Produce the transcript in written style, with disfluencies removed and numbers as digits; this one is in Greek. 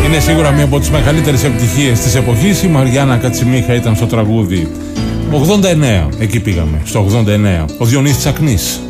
Είναι σίγουρα μία από τις μεγαλύτερες επιτυχίες της εποχής. Η Μαριάννα Κατσιμίχα ήταν στο τραγούδι 89, εκεί πήγαμε, στο 89. Ο Διονύσης Τσακνής.